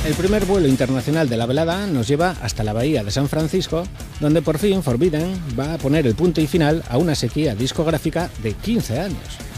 El primer vuelo internacional de la velada nos lleva hasta la bahía de San Francisco, donde por fin Forbidden va a poner el punto y final a una sequía discográfica de 15 años.